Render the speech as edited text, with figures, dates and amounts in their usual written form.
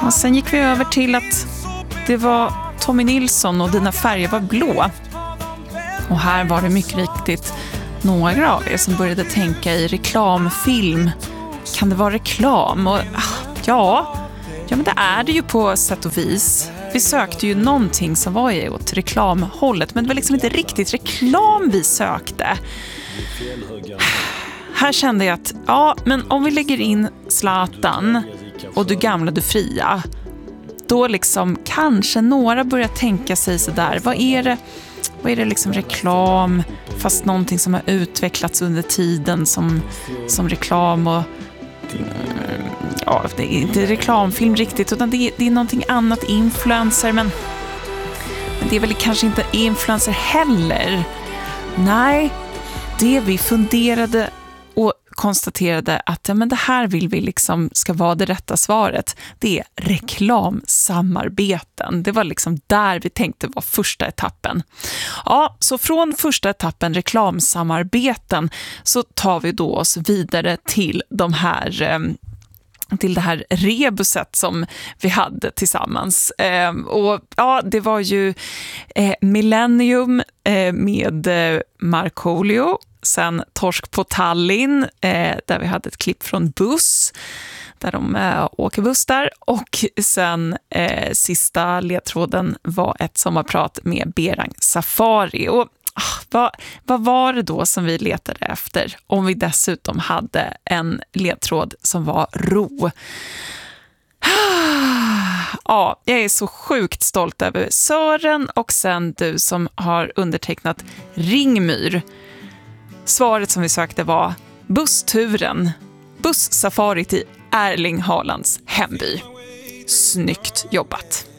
Och sen gick vi över till att det var Tommy Nilsson och Dina färger var blå. Och här var det mycket riktigt några av er som började tänka i reklamfilm. Kan det vara reklam? Och ja, men det är det ju på sätt och vis. Vi sökte ju någonting som var ju åt reklamhållet, men det var liksom inte riktigt reklam vi sökte. Här kände jag att, men om vi lägger in Zlatan och Du gamla, du fria, då liksom kanske några börjar tänka sig sådär, vad är det liksom reklam, fast någonting som har utvecklats under tiden som reklam och det är inte reklamfilm riktigt, utan det är någonting annat, influencer, men det är väl kanske inte influencer heller. Nej, det vi funderade och konstaterade att men det här vill vi liksom ska vara det rätta svaret. Det är reklamsamarbeten. Det var liksom där vi tänkte var första etappen. Ja, så från första etappen reklamsamarbeten så tar vi då oss vidare till till det här rebuset som vi hade tillsammans. Och ja, det var ju Millennium med Markoolio, sen Torsk på Tallinn där vi hade ett klipp från Buss där de åker buss där, och sen sista ledtråden var ett sommarprat med Berang Safari. Och vad var det då som vi letade efter om vi dessutom hade en ledtråd som var ro? Ja, jag är så sjukt stolt över Sören och sen du som har undertecknat Ringmyr. Svaret som vi sökte var bussturen. Bussafari till Erling Haalands hemby. Snyggt jobbat!